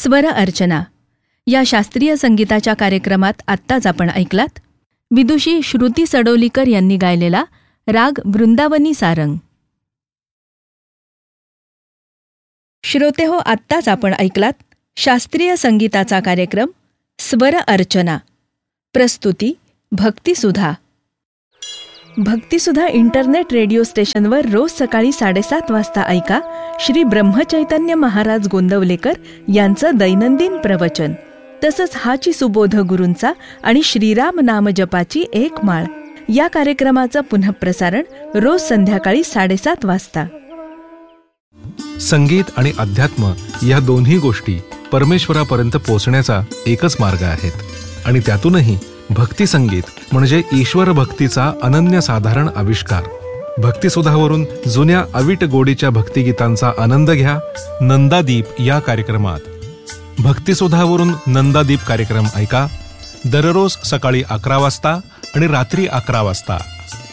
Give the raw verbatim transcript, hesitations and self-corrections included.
स्वर अर्चना या शास्त्रीय संगीताच्या कार्यक्रमात आत्ताच आपण ऐकलात विदुषी श्रुती सडोलीकर यांनी गायलेला राग वृंदावनी सारंग. श्रोतेहो, आत्ताच आपण ऐकलात शास्त्रीय संगीताचा कार्यक्रम स्वर अर्चना. प्रस्तुती भक्तिसुधा. भक्तिसुधा इंटरनेट रेडिओ स्टेशनवर रोज सकाळी साडेसात वाजता ऐका श्री ब्रह्मचैतन्य महाराज गोंदवलेकर यांचं दैनंदिन प्रवचन, तसंच हाची सुबोध गुरूंचा आणि श्रीराम नाम जपाची एक माळ या कार्यक्रमाचं पुनःप्रसारण रोज संध्याकाळी साडेसात वाजता. संगीत आणि अध्यात्म या दोन्ही गोष्टी परमेश्वरापर्यंत पोहोचण्याचा एकच मार्ग आहेत आणि त्यातूनही भक्ती संगीत म्हणजे ईश्वर भक्तीचा अनन्यसाधारण आविष्कार. भक्तिसुधावरून जुन्या अविट गोडीच्या भक्तिगीतांचा आनंद घ्या नंदादीप या कार्यक्रमात. भक्तिसुधावरून नंदादीप कार्यक्रम ऐका दररोज सकाळी अकरा वाजता आणि रात्री अकरा वाजता.